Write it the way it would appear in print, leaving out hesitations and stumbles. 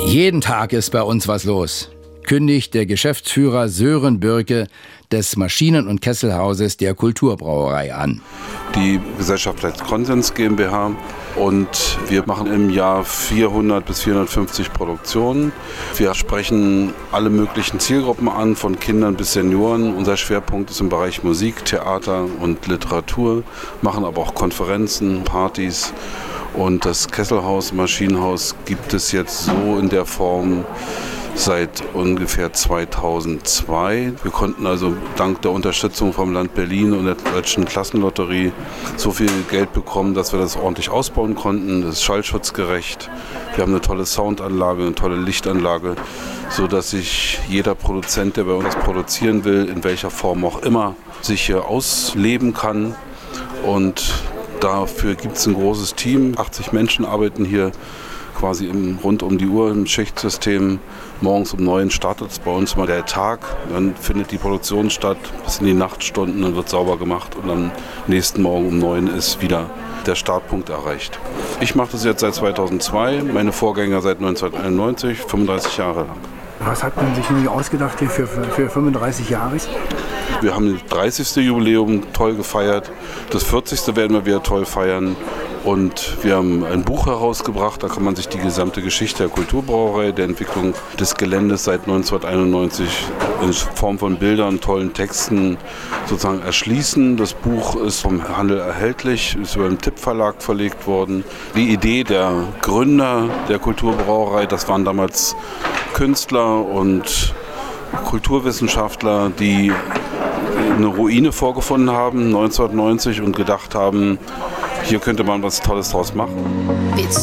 Jeden Tag ist bei uns was los, kündigt der Geschäftsführer Sören Bürke des Maschinen- und Kesselhauses der Kulturbrauerei an. Die Gesellschaft heißt Konsens GmbH und wir machen im Jahr 400 bis 450 Produktionen. Wir sprechen alle möglichen Zielgruppen an, von Kindern bis Senioren. Unser Schwerpunkt ist im Bereich Musik, Theater und Literatur, machen aber auch Konferenzen, Partys. Und das Kesselhaus, Maschinenhaus gibt es jetzt so in der Form seit ungefähr 2002. Wir konnten also dank der Unterstützung vom Land Berlin und der Deutschen Klassenlotterie so viel Geld bekommen, dass wir das ordentlich ausbauen konnten. Das ist schallschutzgerecht. Wir haben eine tolle Soundanlage, eine tolle Lichtanlage, sodass sich jeder Produzent, der bei uns produzieren will, in welcher Form auch immer, sich hier ausleben kann. Und dafür gibt es ein großes Team. 80 Menschen arbeiten hier quasi rund um die Uhr im Schichtsystem. Morgens um 9 startet es bei uns mal der Tag. Dann findet die Produktion statt bis in die Nachtstunden, dann wird sauber gemacht und am nächsten Morgen um 9 ist wieder der Startpunkt erreicht. Ich mache das jetzt seit 2002, meine Vorgänger seit 1991, 35 Jahre lang. Was hat man sich nun ausgedacht hier für 35 Jahre? Wir haben das 30. Jubiläum toll gefeiert, das 40. werden wir wieder toll feiern. Und wir haben ein Buch herausgebracht, da kann man sich die gesamte Geschichte der Kulturbrauerei, der Entwicklung des Geländes seit 1991 in Form von Bildern, tollen Texten sozusagen erschließen. Das Buch ist vom Handel erhältlich, ist über den Tipp-Verlag verlegt worden. Die Idee der Gründer der Kulturbrauerei, das waren damals Künstler und Kulturwissenschaftler, die eine Ruine vorgefunden haben 1990 und gedacht haben, hier könnte man was Tolles draus machen.